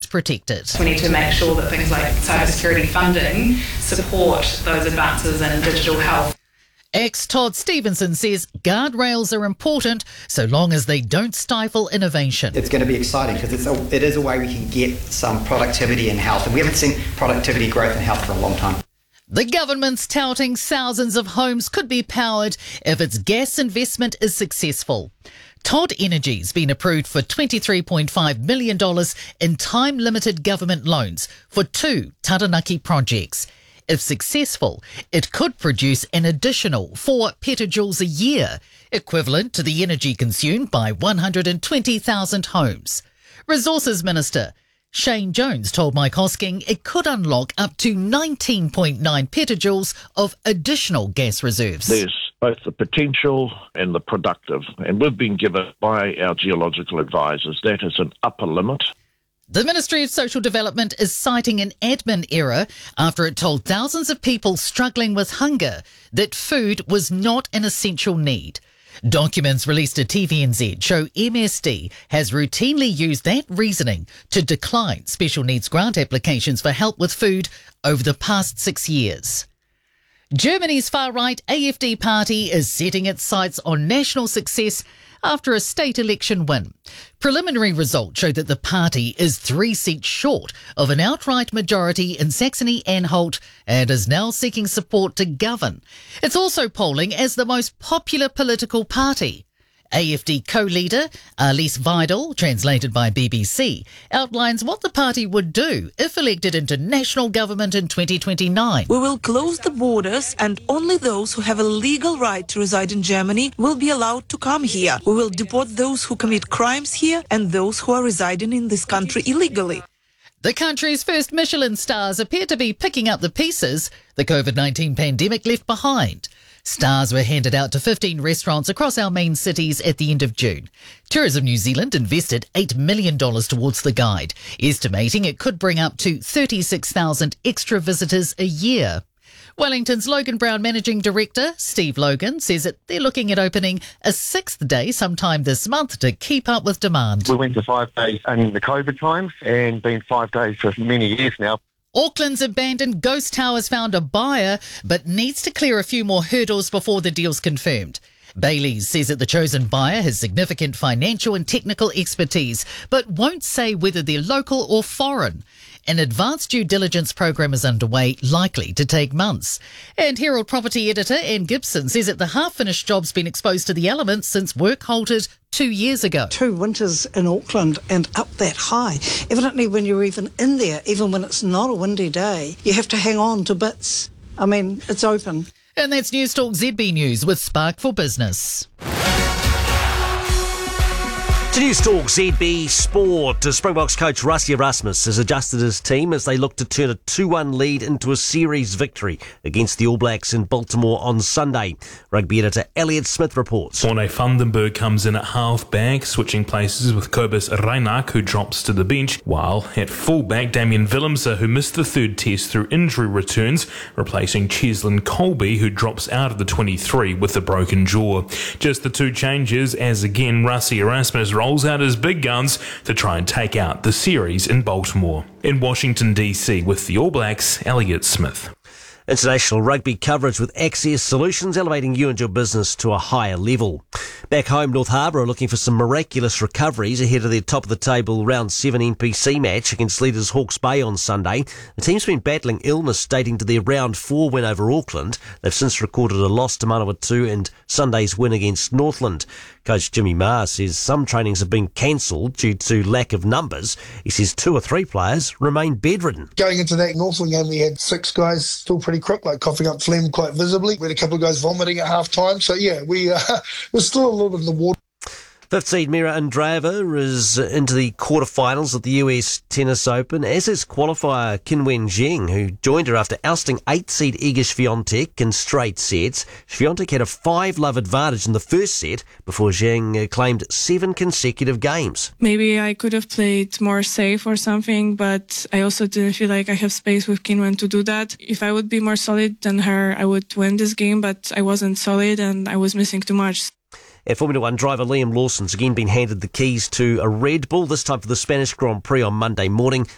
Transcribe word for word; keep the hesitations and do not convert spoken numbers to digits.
protected. We need to make sure that things like cybersecurity funding support those advances in digital health. Ex Todd Stevenson says guardrails are important so long as they don't stifle innovation. It's going to be exciting because it's a, it is a way we can get some productivity in health, and we haven't seen productivity growth in health for a long time. The government's touting thousands of homes could be powered if its gas investment is successful. Todd Energy's been approved for twenty-three point five million dollars in time-limited government loans for two Taranaki projects. If successful, it could produce an additional four petajoules a year, equivalent to the energy consumed by one hundred twenty thousand homes. Resources Minister Shane Jones told Mike Hosking it could unlock up to nineteen point nine petajoules of additional gas reserves. There's both the potential and the productive, and we've been given by our geological advisors that is an upper limit. The Ministry of Social Development is citing an admin error after it told thousands of people struggling with hunger that food was not an essential need. Documents released to T V N Z show M S D has routinely used that reasoning to decline special needs grant applications for help with food over the past six years. Germany's far-right A F D party is setting its sights on national success after a state election win. Preliminary results show that the party is three seats short of an outright majority in Saxony-Anhalt and is now seeking support to govern. It's also polling as the most popular political party. A F D co-leader Alice Weidel, translated by B B C, outlines what the party would do if elected into national government in twenty twenty-nine. We will close the borders and only those who have a legal right to reside in Germany will be allowed to come here. We will deport those who commit crimes here and those who are residing in this country illegally. The country's first Michelin stars appear to be picking up the pieces the COVID nineteen pandemic left behind. Stars were handed out to fifteen restaurants across our main cities at the end of June. Tourism New Zealand invested eight million dollars towards the guide, estimating it could bring up to thirty-six thousand extra visitors a year. Wellington's Logan Brown Managing Director, Steve Logan, says that they're looking at opening a sixth day sometime this month to keep up with demand. We went to five days in the COVID times and been five days for many years now. Auckland's abandoned ghost tower has found a buyer, but needs to clear a few more hurdles before the deal's confirmed. Bailey's says that the chosen buyer has significant financial and technical expertise, but won't say whether they're local or foreign. An advanced due diligence program is underway, likely to take months. And Herald property editor Anne Gibson says that the half-finished job's been exposed to the elements since work halted two years ago. Two winters in Auckland and up that high. Evidently, when you're even in there, even when it's not a windy day, you have to hang on to bits. I mean, it's open. And that's News Talk Z B News with Spark for Business. To News Talk Z B Sport, Springboks coach Rassie Erasmus has adjusted his team as they look to turn a two one lead into a series victory against the All Blacks in Baltimore on Sunday. Rugby editor Elliot Smith reports. Morné van den Berg comes in at half-back, switching places with Kobus Reinach, who drops to the bench, while at full-back, Damien Willemse, who missed the third test through injury, returns, replacing Cheslin Colby, who drops out of the twenty-three with a broken jaw. Just the two changes as, again, Rassie Erasmus rolls out his big guns to try and take out the series in Baltimore. In Washington, D C, with the All Blacks, Elliot Smith. International rugby coverage with Access Solutions, elevating you and your business to a higher level. Back home, North Harbour are looking for some miraculous recoveries ahead of their top-of-the-table round seven N P C match against leaders Hawke's Bay on Sunday. The team's been battling illness dating to their round four win over Auckland. They've since recorded a loss to Manawatu and Sunday's win against Northland. Coach Jimmy Maher says some trainings have been cancelled due to lack of numbers. He says two or three players remain bedridden. Going into that Northland game, we had six guys still pretty crook, like coughing up phlegm quite visibly. We had a couple of guys vomiting at half time. So, yeah, we, uh, we're still a little bit in the water. Fifth seed Mira Andreeva is into the quarterfinals of the U S Tennis Open, as is qualifier Qinwen Zheng, who joined her after ousting eighth seed Iga Swiatek in straight sets. Swiatek had a five-love advantage in the first set before Zheng claimed seven consecutive games. Maybe I could have played more safe or something, but I also didn't feel like I have space with Qinwen to do that. If I would be more solid than her, I would win this game, but I wasn't solid and I was missing too much. And Formula One driver Liam Lawson's again been handed the keys to a Red Bull, this time for the Spanish Grand Prix on Monday morning.